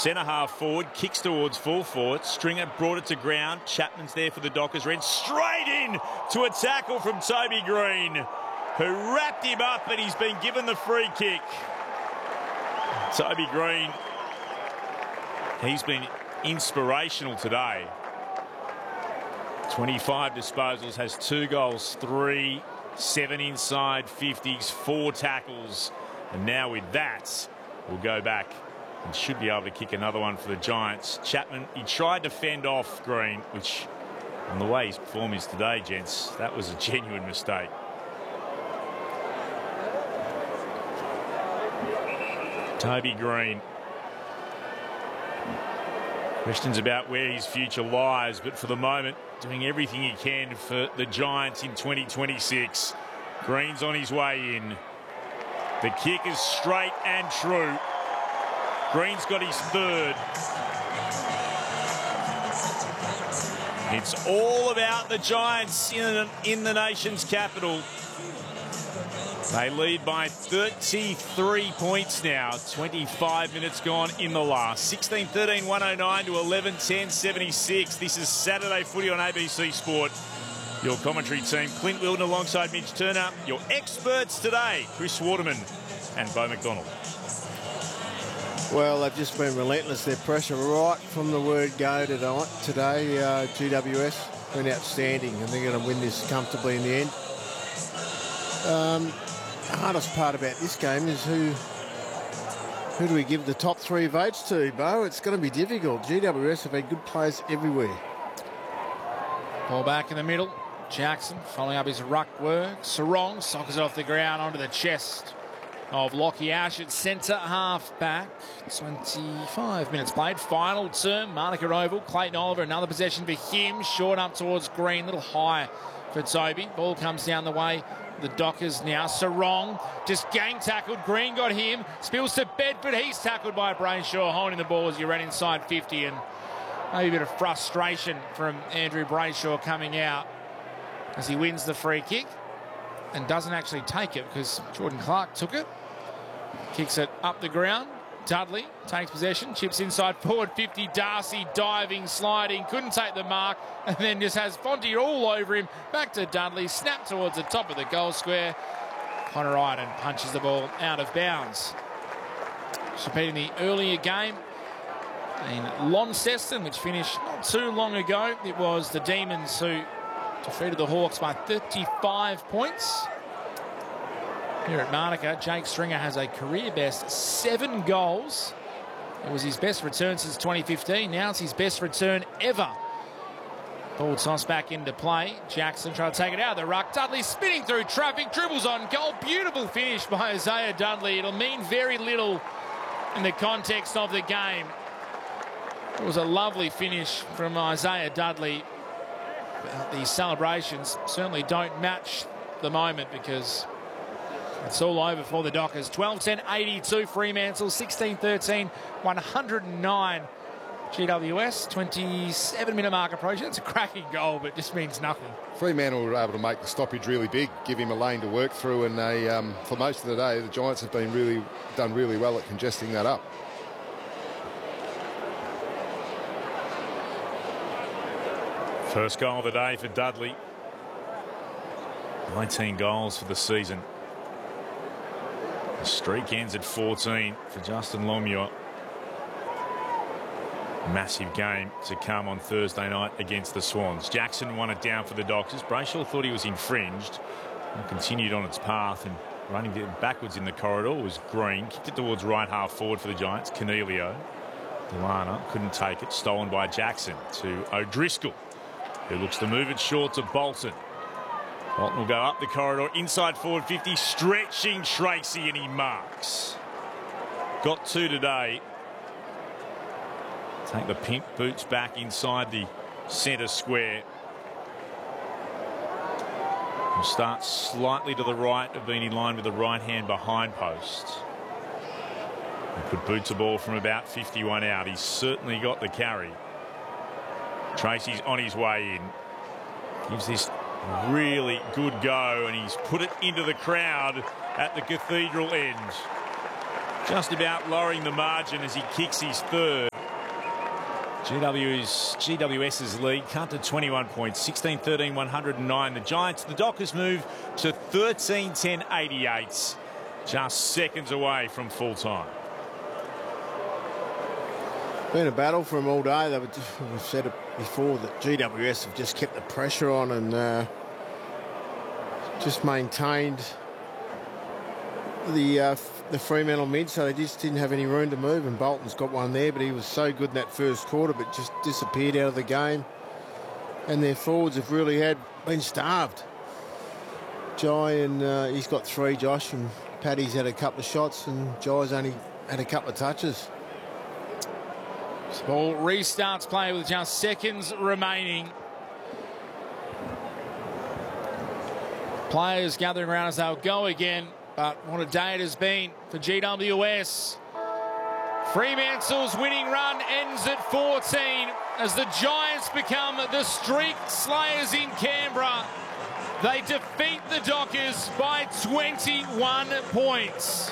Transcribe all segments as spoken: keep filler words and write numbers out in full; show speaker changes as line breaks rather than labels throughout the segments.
Centre half forward, kicks towards full forward. Stringer brought it to ground. Chapman's there for the Dockers. Red straight in to a tackle from Toby Green, who wrapped him up, and he's been given the free kick. Toby Green, he's been inspirational today. twenty-five disposals, has two goals, three, seven inside fifties, four tackles. And now with that, we'll go back and should be able to kick another one for the Giants. Chapman, he tried to fend off Green, which, on the way his perform is today, gents, that was a genuine mistake. Toby Green. Questions about where his future lies, but for the moment, doing everything he can for the Giants in twenty twenty-six. Green's on his way in. The kick is straight and true. Green's got his third. It's all about the Giants in, in the nation's capital. They lead by thirty-three points now. twenty-five minutes gone in the last. sixteen thirteen, one oh nine to eleven ten, seventy-six. This is Saturday Footy on A B C Sport. Your commentary team, Clint Wilden alongside Mitch Turner. Your experts today, Chris Waterman and Bo McDonald.
Well, they've just been relentless. Their pressure right from the word go tonight. Today, uh, G W S been outstanding, and they're going to win this comfortably in the end. Um, the hardest part about this game is who who do we give the top three votes to, Bo? It's going to be difficult. G W S have had good players everywhere.
Ball back in the middle. Jackson following up his ruck work. Sarong sockers it off the ground onto the chest of Lockie Ash at centre half back. twenty-five minutes played. Final term, Monica Oval. Clayton Oliver, another possession for him. Short up towards Green, little high for Toby. Ball comes down the way. The Dockers now. Sarong just gang tackled. Green got him. Spills to Bedford. He's tackled by Brayshaw, holding the ball as he ran inside fifty. And maybe a bit of frustration from Andrew Brayshaw coming out as he wins the free kick and doesn't actually take it because Jordan Clark took it. Kicks it up the ground. Dudley takes possession, chips inside forward fifty. Darcy diving, sliding, couldn't take the mark, and then just has Fonte all over him. Back to Dudley, snap towards the top of the goal square. Connor Iden punches the ball out of bounds. Repeating the earlier game in Launceston, which finished not too long ago. It was the Demons who defeated the Hawks by thirty-five points. Here at Manuka, Jake Stringer has a career best seven goals. It was his best return since twenty fifteen. Now it's his best return ever. Ball tossed back into play. Jackson trying to take it out of the ruck. Dudley spinning through traffic, dribbles on goal. Beautiful finish by Isaiah Dudley. It'll mean very little in the context of the game. It was a lovely finish from Isaiah Dudley. But the celebrations certainly don't match the moment because it's all over for the Dockers. twelve ten eighty-two Fremantle, sixteen thirteen one oh nine G W S. twenty-seven minute mark approaching. It's a cracking goal, but just means nothing.
Fremantle were able to make the stoppage really big, give him a lane to work through, and they, um, for most of the day, the Giants have been really done really well at congesting that up.
First goal of the day for Dudley. nineteen goals for the season. The streak ends at fourteen for Justin Longmuir. Massive game to come on Thursday night against the Swans. Jackson won it down for the Dockers. Brayshaw thought he was infringed and continued on its path, and running backwards in the corridor was Green. Kicked it towards right half forward for the Giants. Cornelio. Delana couldn't take it. Stolen by Jackson to O'Driscoll, who looks to move it short to Bolton. Bolton will go up the corridor, inside forward fifty, stretching Tracy, and he marks. Got two today. Take the pink boots back inside the centre square. Will start slightly to the right of being in line with the right hand behind post. And put boots a ball from about fifty-one out. He's certainly got the carry. Tracy's on his way in. Gives this really good go, and he's put it into the crowd at the Cathedral end. Just about lowering the margin as he kicks his third. GW's, GWS's lead cut to twenty-one points, sixteen thirteen, one hundred nine. The Giants, the Dockers move to thirteen ten, eighty-eight. Just seconds away from full time.
Been a battle for them all day. They were just, we've said it before that G W S have just kept the pressure on and uh, just maintained the uh, the Fremantle mid, so they just didn't have any room to move. And Bolton's got one there, but he was so good in that first quarter, but just disappeared out of the game. And their forwards have really had been starved. Jai and uh, he's got three, Josh, and Paddy's had a couple of shots, and Jai's only had a couple of touches.
Ball restarts play with just seconds remaining. Players gathering around as they'll go again, but what a day it has been for G W S. Fremantle's winning run ends at fourteen as the Giants become the streak slayers in Canberra. They defeat the Dockers by twenty-one points.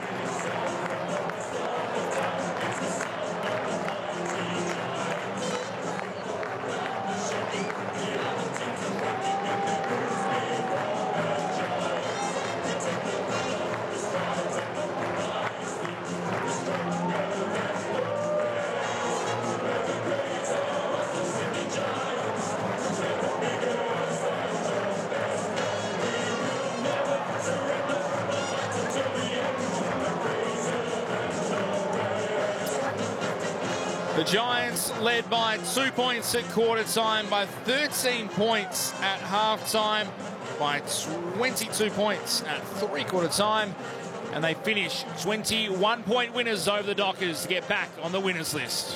The Giants led by two points at quarter time, by thirteen points at half time, by twenty-two points at three quarter time, and they finish twenty-one point winners over the Dockers to get back on the winners list.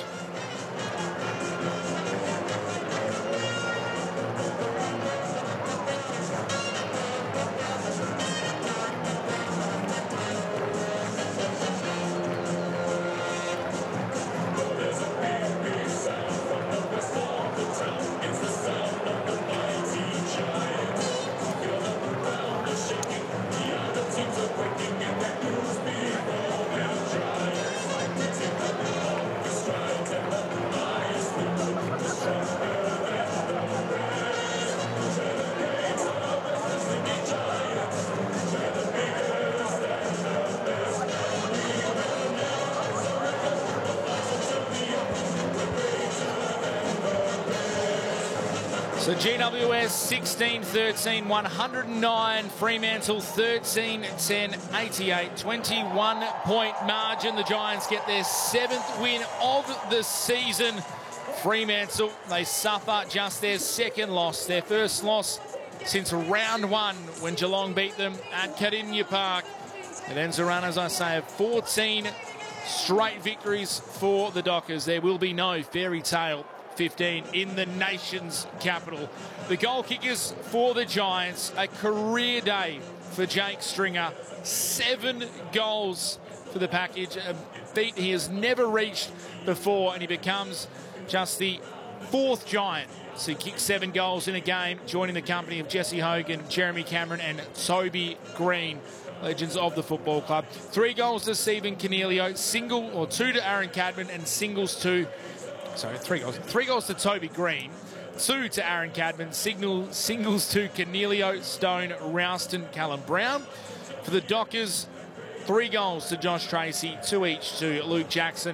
So G W S sixteen thirteen, one hundred nine. Fremantle thirteen ten, eighty-eight. twenty-one point margin. The Giants get their seventh win of the season. Fremantle, they suffer just their second loss. Their first loss since round one when Geelong beat them at Kardinia Park. It ends a run, as I say, of fourteen straight victories for the Dockers. There will be no fairy tale fifteen in the nation's capital. The goal kickers for the Giants, a career day for Jake Stringer. Seven goals for the package, a feat he has never reached before, and he becomes just the fourth Giant to kick seven goals in a game, joining the company of Jesse Hogan, Jeremy Cameron and Toby Green, legends of the football club. Three goals to Stephen Coniglio, single or two to Aaron Cadman, and singles to Sorry, three goals. Three goals to Toby Green, two to Aaron Cadman, signal, singles to Coniglio, Stone, Rouston, Callum Brown. For the Dockers, three goals to Josh Tracy, two each to Luke Jackson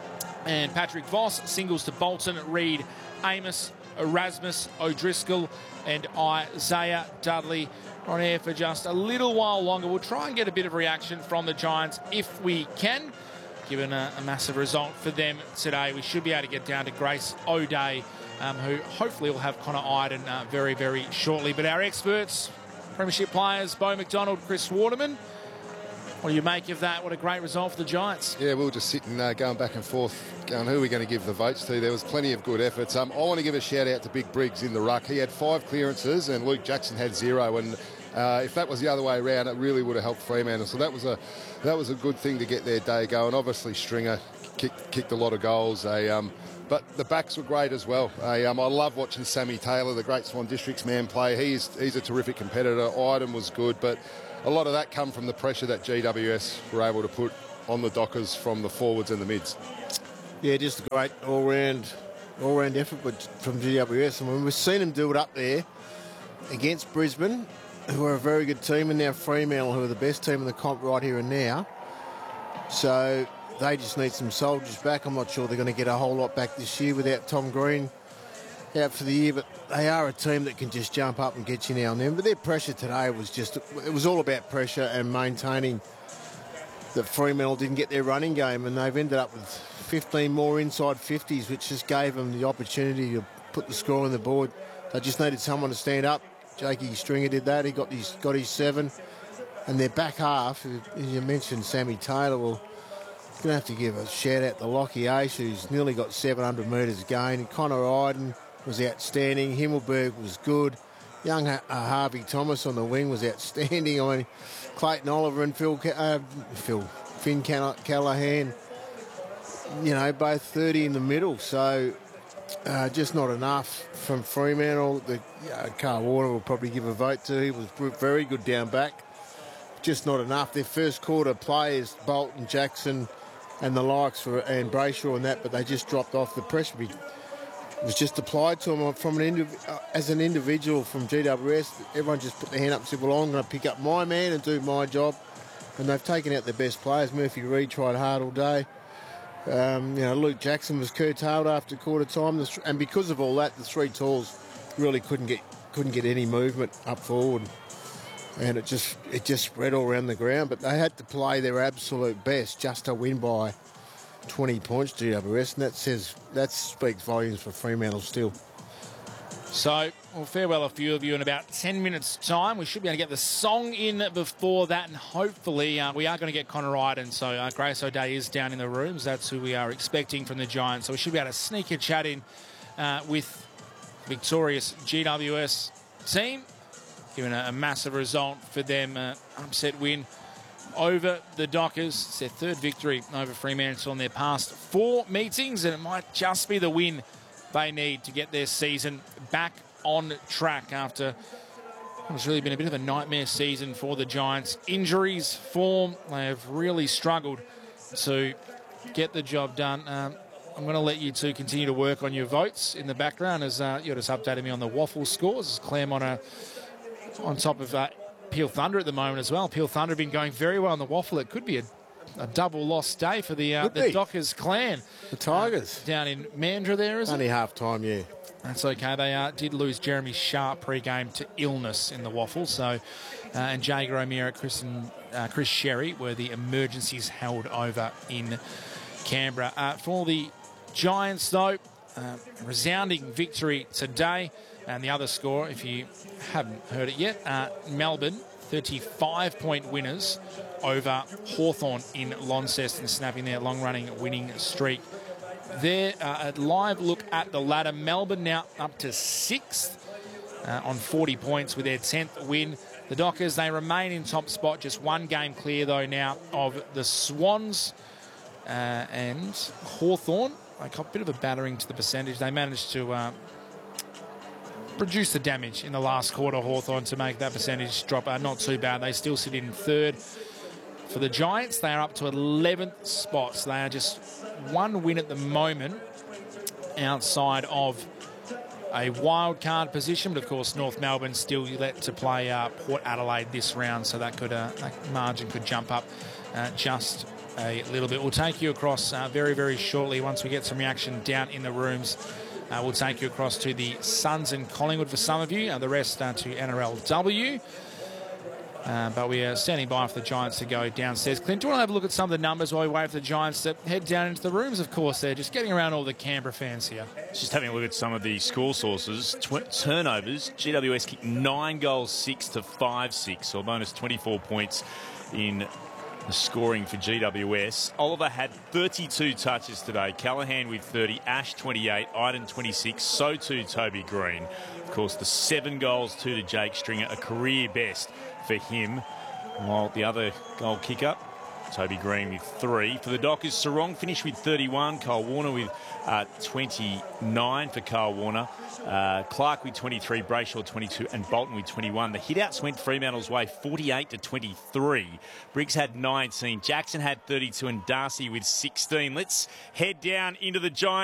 and Patrick Voss, singles to Bolton, Reid, Amos, Erasmus, O'Driscoll and Isaiah Dudley. On air for just a little while longer. We'll try and get a bit of reaction from the Giants if we can. Given a, a massive result for them today, we should be able to get down to Grace O'Day, um, who hopefully will have Connor Iden uh, very, very shortly. But our experts, Premiership players, Beau McDonald, Chris Waterman, what do you make of that? What a great result for the Giants.
Yeah, we were just sitting uh, going back and forth, going who are we going to give the votes to. There was plenty of good efforts. Um, I want to give a shout out to Big Briggs in the ruck. He had five clearances and Luke Jackson had zero. And Uh, if that was the other way around, it really would have helped Fremantle. So that was a that was a good thing to get their day going. Obviously, Stringer kicked, kicked a lot of goals. They, um, but the backs were great as well. I, um, I love watching Sammy Taylor, the Great Swan Districts man, play. He's he's a terrific competitor. Iden was good, but a lot of that come from the pressure that G W S were able to put on the Dockers from the forwards and the mids.
Yeah, just a great all-round all-round effort from G W S. I mean, we've seen them do it up there against Brisbane, who are a very good team, and now Fremantle, who are the best team in the comp right here and now. So they just need some soldiers back. I'm not sure they're going to get a whole lot back this year without Tom Green out for the year, but they are a team that can just jump up and get you now and then. But their pressure today was just, it was all about pressure and maintaining that Fremantle didn't get their running game, and they've ended up with fifteen more inside fifties, which just gave them the opportunity to put the score on the board. They just needed someone to stand up. Jakey Stringer did that. He got his, got his seven. And their back half, as you mentioned, Sammy Taylor, well, going to have to give a shout out to Lockie Ace, who's nearly got seven hundred metres gain. Connor Iden was outstanding. Himmelberg was good. Young uh, Harvey Thomas on the wing was outstanding. I mean, Clayton Oliver and Phil, uh, Phil Finn Callahan, you know, both thirty in the middle. So uh, just not enough from Fremantle. The, uh, Carl Warner will probably give a vote to. He was very good down back. Just not enough. Their first quarter players, Bolton, Jackson, and the likes, for, and Brayshaw and that, but they just dropped off. The pressure was just applied to them from an indiv- uh, as an individual from G W S. Everyone just put their hand up and said, well, I'm going to pick up my man and do my job. And they've taken out their best players. Murphy Reid tried hard all day. Um, you know, Luke Jackson was curtailed after quarter time. And because of all that, the three talls really couldn't get couldn't get any movement up forward. And it just it just spread all around the ground. But they had to play their absolute best just to win by twenty points, G W S, and that says that speaks volumes for Fremantle still.
So we'll farewell a few of you in about ten minutes' time. We should be able to get the song in before that, and hopefully uh, we are going to get Connor Iden. So uh, Grace O'Day is down in the rooms. That's who we are expecting from the Giants. So we should be able to sneak a chat in uh, with victorious G W S team, given a, a massive result for them, uh, upset win over the Dockers. It's their third victory over Fremantle in their past four meetings, and it might just be the win they need to get their season back on track after it's really been a bit of a nightmare season for the Giants. Injuries, form, they have really struggled to get the job done. Um, I'm going to let you two continue to work on your votes in the background as uh, you're just updating me on the waffle scores. Claremont are on top of uh, Peel Thunder at the moment as well. Peel Thunder have been going very well on the waffle. It could be a, a double loss day for the uh, the Dockers clan.
The Tigers.
Uh, down in Mandurah there, is
Only
it?
half time, yeah.
That's okay. They uh, did lose Jeremy Sharp pre-game to illness in the waffle. So, uh, and Jager O'Meara, Chris, and, uh, Chris Sherry were the emergencies held over in Canberra. Uh, for the Giants, though, uh, resounding victory today. And the other score, if you haven't heard it yet, uh, Melbourne, thirty-five point winners over Hawthorn in Launceston, snapping their long-running winning streak. There, uh, a live look at the ladder. Melbourne now up to sixth uh, on forty points with their tenth win. The Dockers, they remain in top spot, just one game clear, though, now of the Swans. Uh, and Hawthorn, they got a bit of a battering to the percentage. They managed to Uh, produce the damage in the last quarter, Hawthorn, to make that percentage drop. Uh, not too bad. They still sit in third. For the Giants, they are up to eleventh spots. They are just one win at the moment outside of a wild card position. But, of course, North Melbourne still let to play uh, Port Adelaide this round, so that could uh, that margin could jump up uh, just a little bit. We'll take you across uh, very, very shortly once we get some reaction down in the rooms. Uh, we'll take you across to the Suns and Collingwood for some of you, and the rest uh, to N R L W. Uh, but we are standing by for the Giants to go downstairs. Clint, do you want to have a look at some of the numbers while we wait for the Giants to head down into the rooms? Of course, they're just getting around all the Canberra fans here.
Just having a look at some of the score sources. Tw- turnovers, G W S kicked nine goals, six to five six, so a bonus twenty-four points in the scoring for G W S. Oliver had thirty-two touches today. Callahan with thirty, Ash twenty-eight, Iden twenty-six, so too Toby Green. Of course, the seven goals, two to Jake Stringer, a career best for him. While the other goal kicker, Toby Green with three. For the Dockers, Sarong finished with thirty-one, Kyle Warner with uh, twenty-nine for Kyle Warner. Uh, Clark with twenty-three, Brayshaw twenty-two, and Bolton with twenty-one. The hit-outs went Fremantle's way, forty-eight to twenty-three. Briggs had nineteen, Jackson had thirty-two, and Darcy with sixteen. Let's head down into the Giants.